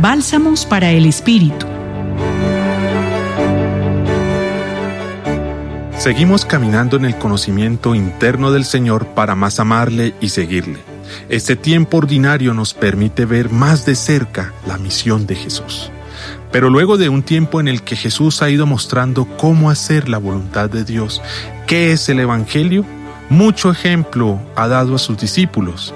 Bálsamos para el Espíritu. Seguimos caminando en el conocimiento interno del Señor para más amarle y seguirle. Este tiempo ordinario nos permite ver más de cerca la misión de Jesús. Pero luego de un tiempo en el que Jesús ha ido mostrando cómo hacer la voluntad de Dios, ¿qué es el Evangelio? Mucho ejemplo ha dado a sus discípulos.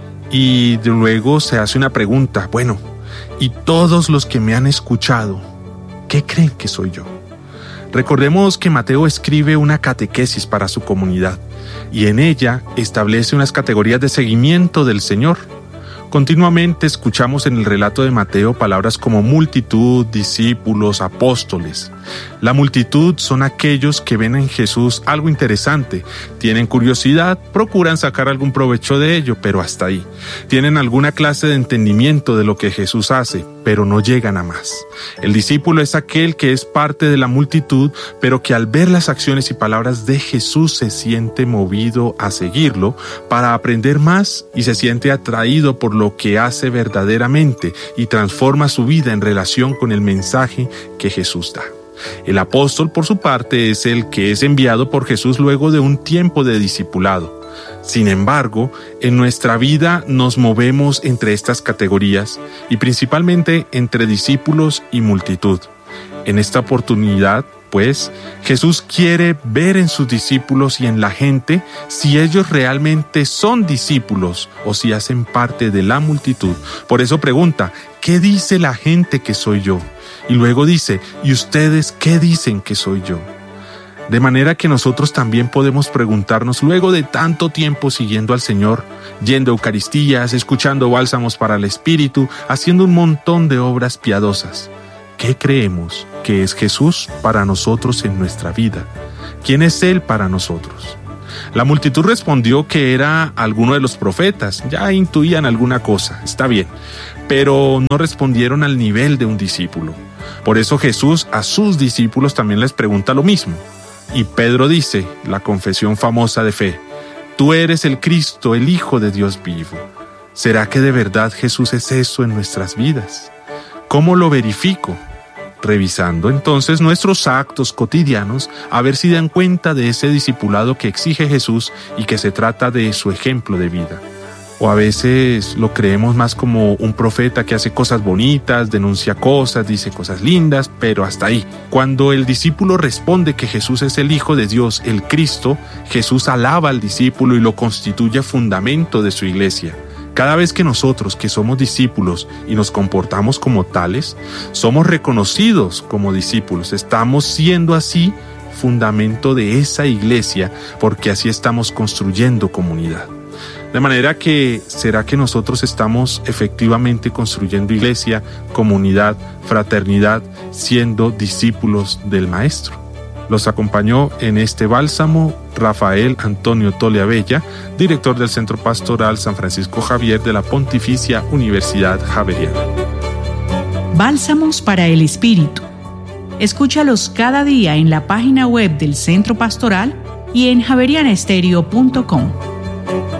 Y luego se hace una pregunta, bueno, ¿y todos los que me han escuchado, qué creen que soy yo? Recordemos que Mateo escribe una catequesis para su comunidad y en ella establece unas categorías de seguimiento del Señor. Continuamente escuchamos en el relato de Mateo palabras como multitud, discípulos, apóstoles. La multitud son aquellos que ven en Jesús algo interesante, tienen curiosidad, procuran sacar algún provecho de ello, pero hasta ahí. Tienen alguna clase de entendimiento de lo que Jesús hace, pero no llegan a más. El discípulo es aquel que es parte de la multitud, pero que al ver las acciones y palabras de Jesús se siente movido a seguirlo para aprender más y se siente atraído por lo que hace verdaderamente y transforma su vida en relación con el mensaje que Jesús da. El apóstol, por su parte, es el que es enviado por Jesús luego de un tiempo de discipulado. Sin embargo, en nuestra vida nos movemos entre estas categorías y principalmente entre discípulos y multitud. En esta oportunidad, pues, Jesús quiere ver en sus discípulos y en la gente si ellos realmente son discípulos o si hacen parte de la multitud. Por eso pregunta, ¿qué dice la gente que soy yo? Y luego dice, ¿y ustedes qué dicen que soy yo? De manera que nosotros también podemos preguntarnos, luego de tanto tiempo siguiendo al Señor, yendo a Eucaristías, escuchando bálsamos para el Espíritu, haciendo un montón de obras piadosas, ¿qué creemos que es Jesús para nosotros en nuestra vida? ¿Quién es Él para nosotros? La multitud respondió que era alguno de los profetas, ya intuían alguna cosa, está bien, pero no respondieron al nivel de un discípulo. Por eso Jesús a sus discípulos también les pregunta lo mismo. Y Pedro dice, la confesión famosa de fe, tú eres el Cristo, el Hijo de Dios vivo. ¿Será que de verdad Jesús es eso en nuestras vidas? ¿Cómo lo verifico? Revisando entonces nuestros actos cotidianos a ver si dan cuenta de ese discipulado que exige Jesús y que se trata de su ejemplo de vida. O a veces lo creemos más como un profeta que hace cosas bonitas, denuncia cosas, dice cosas lindas, pero hasta ahí. Cuando el discípulo responde que Jesús es el Hijo de Dios, el Cristo, Jesús alaba al discípulo y lo constituye fundamento de su iglesia. Cada vez que nosotros, que somos discípulos y nos comportamos como tales, somos reconocidos como discípulos, estamos siendo así fundamento de esa iglesia, porque así estamos construyendo comunidad. De manera que, ¿será que nosotros estamos efectivamente construyendo iglesia, comunidad, fraternidad, siendo discípulos del Maestro? Los acompañó en este bálsamo Rafael Antonio Toleabella, director del Centro Pastoral San Francisco Javier de la Pontificia Universidad Javeriana. Bálsamos para el Espíritu. Escúchalos cada día en la página web del Centro Pastoral y en javerianestereo.com.